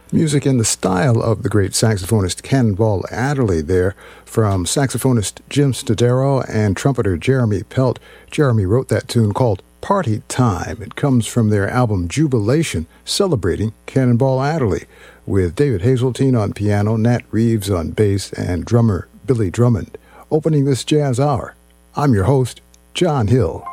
Music in the style of the great saxophonist Cannonball Adderley there from saxophonist Jim Stodero and trumpeter Jeremy Pelt. Jeremy wrote that tune called Party Time. It comes from their album Jubilation, celebrating Cannonball Adderley, with David Hazeltine on piano, Nat Reeves on bass, and drummer Billy Drummond. Opening this jazz hour, I'm your host, John Hill.